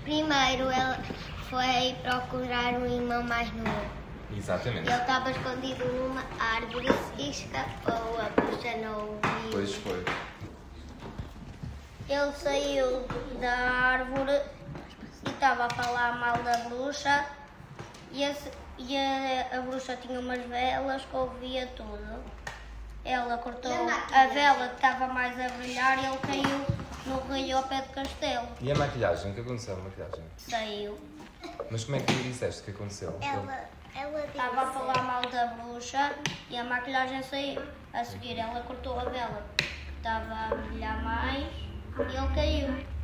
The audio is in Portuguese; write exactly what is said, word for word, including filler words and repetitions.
Primeiro ela foi procurar um irmão mais novo. Exatamente. Ele estava escondido numa árvore e escapou, a bruxa não o viu. Pois foi. Ele saiu da árvore e estava a falar mal da bruxa e, esse, e a, a bruxa tinha umas velas que ouvia tudo. Ela cortou a vela que estava mais a brilhar e ele caiu no rio ao pé do castelo. E a maquilhagem? O que aconteceu a maquilhagem? Saiu. Mas como é que me disseste que aconteceu? Ela, ela Estava a falar mal da bruxa e a maquilhagem saiu. A seguir ela cortou a vela que estava a brilhar mais e ele caiu.